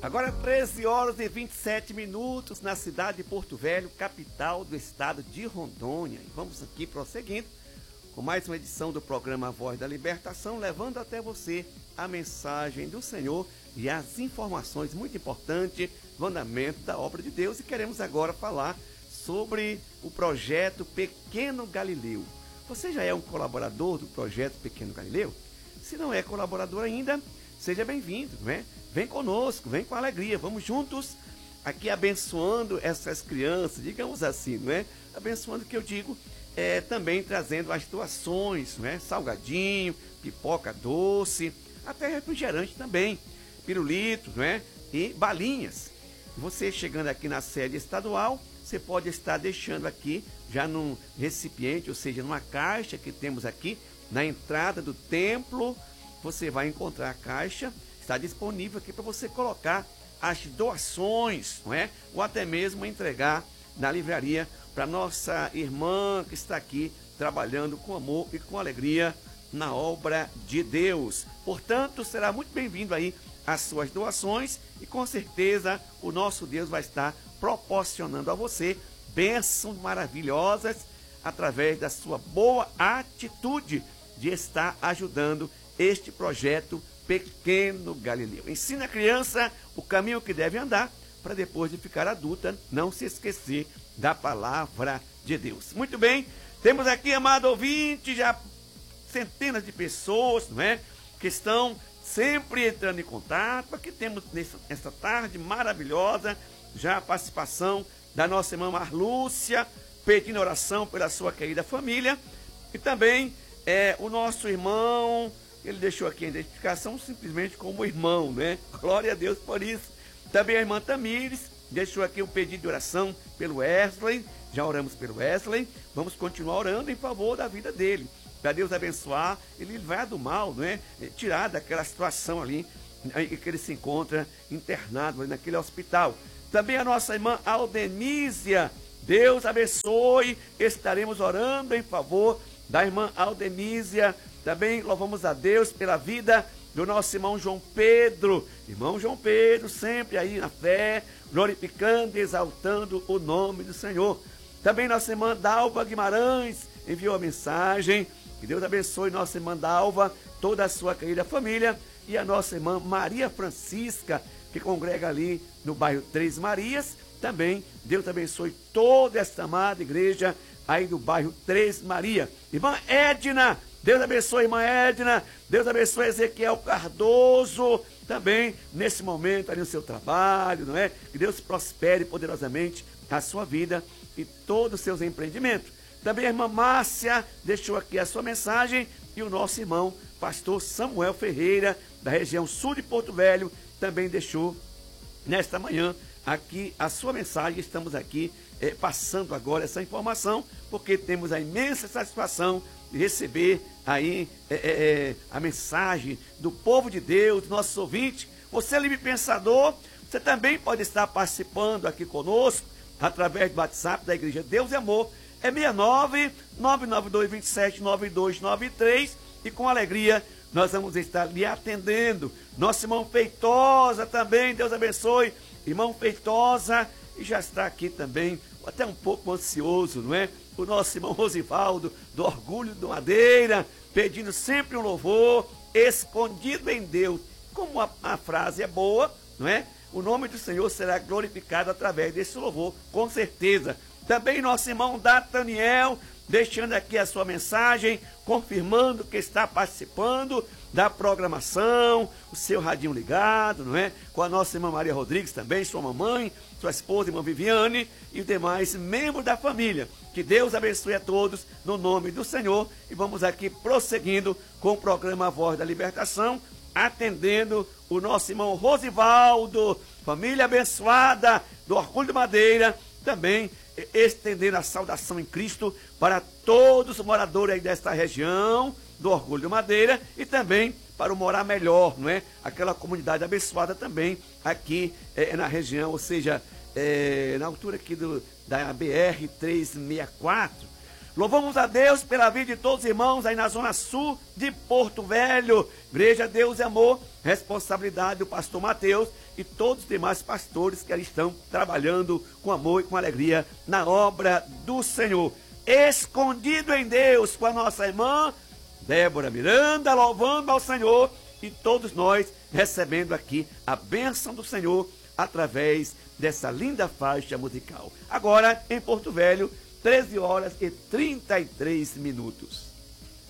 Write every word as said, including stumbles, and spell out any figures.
Agora treze horas e vinte e sete minutos na cidade de Porto Velho, capital do estado de Rondônia. E vamos aqui prosseguindo com mais uma edição do programa Voz da Libertação, levando até você a mensagem do Senhor e as informações muito importantes do andamento da obra de Deus. E queremos agora falar sobre o projeto Pequeno Galileu. Você já é um colaborador do projeto Pequeno Galileu? Se não é colaborador ainda, seja bem-vindo, não é? Vem conosco, vem com alegria, vamos juntos aqui abençoando essas crianças, digamos assim, não é? Abençoando, que eu digo, é, também trazendo as doações, não é? Salgadinho, pipoca doce, até refrigerante também, pirulito, não é? E balinhas. Você chegando aqui na sede estadual, você pode estar deixando aqui já num recipiente, ou seja, numa caixa que temos aqui na entrada do templo. Você vai encontrar a caixa, está disponível aqui para você colocar as doações, não é? Ou até mesmo entregar na livraria para nossa irmã que está aqui trabalhando com amor e com alegria na obra de Deus. Portanto, será muito bem-vindo aí as suas doações e com certeza o nosso Deus vai estar proporcionando a você bênçãos maravilhosas através da sua boa atitude de estar ajudando este projeto Pequeno Galileu. Ensina a criança o caminho que deve andar para depois de ficar adulta não se esquecer da palavra de Deus. Muito bem, temos aqui, amado ouvinte, já centenas de pessoas, não é, que estão sempre entrando em contato. Aqui temos nessa, nessa tarde maravilhosa já a participação da nossa irmã Marlúcia, pedindo oração pela sua querida família, e também é, o nosso irmão, ele deixou aqui a identificação simplesmente como irmão, né? Glória a Deus por isso. Também a irmã Tamires deixou aqui um pedido de oração pelo Wesley. Já oramos pelo Wesley. Vamos continuar orando em favor da vida dele, para Deus abençoar, ele livrar do mal, não é? Tirar daquela situação ali em que ele se encontra internado ali naquele hospital. Também a nossa irmã Aldenísia, Deus abençoe. Estaremos orando em favor da irmã Aldenísia. Também louvamos a Deus pela vida do nosso irmão João Pedro. Irmão João Pedro, sempre aí na fé, glorificando e exaltando o nome do Senhor. Também nossa irmã Dalva Guimarães enviou a mensagem. Que Deus abençoe nossa irmã Dalva, toda a sua querida família. E a nossa irmã Maria Francisca, que congrega ali no bairro Três Marias. Também Deus abençoe toda esta amada igreja aí do bairro Três Maria. Irmã Edna, Deus abençoe, irmã Edna. Deus abençoe Ezequiel Cardoso, também nesse momento ali no seu trabalho, não é? Que Deus prospere poderosamente a sua vida e todos os seus empreendimentos. Também a irmã Márcia deixou aqui a sua mensagem, e o nosso irmão pastor Samuel Ferreira, da região sul de Porto Velho, também deixou nesta manhã aqui a sua mensagem. Estamos aqui é, passando agora essa informação, porque temos a imensa satisfação de receber aí é, é, a mensagem do povo de Deus, nossos ouvintes. Você, livre pensador, você também pode estar participando aqui conosco através do WhatsApp da Igreja Deus e Amor. É seis nove nove nove dois dois sete nove dois nove três, e com alegria nós vamos estar lhe atendendo. Nosso irmão Feitosa também, Deus abençoe, irmão Feitosa, e já está aqui também, até um pouco ansioso, não é? O nosso irmão Rosivaldo, do Orgulho do Madeira, pedindo sempre um louvor escondido em Deus. Como a, a frase é boa, não é? O nome do Senhor será glorificado através desse louvor, com certeza. Também nosso irmão Dataniel, deixando aqui a sua mensagem, confirmando que está participando da programação, o seu radinho ligado, não é? Com a nossa irmã Maria Rodrigues também, sua mamãe, sua esposa, irmã Viviane, e os demais membros da família. Que Deus abençoe a todos no nome do Senhor. E vamos aqui prosseguindo com o programa Voz da Libertação, atendendo o nosso irmão Rosivaldo, família abençoada do Orgulho de Madeira, também estendendo a saudação em Cristo para todos os moradores aí desta região do Orgulho de Madeira, e também para o Morar Melhor, não é? Aquela comunidade abençoada também aqui é, na região, ou seja, é, na altura aqui do, da B R trezentos e sessenta e quatro. Louvamos a Deus pela vida de todos os irmãos aí na zona sul de Porto Velho. Igreja Deus e Amor, responsabilidade do pastor Mateus e todos os demais pastores que ali estão trabalhando com amor e com alegria na obra do Senhor. Escondido em Deus, com a nossa irmã Débora Miranda, louvando ao Senhor, e todos nós recebendo aqui a bênção do Senhor através dessa linda faixa musical. Agora, em Porto Velho, treze horas e trinta e três minutos.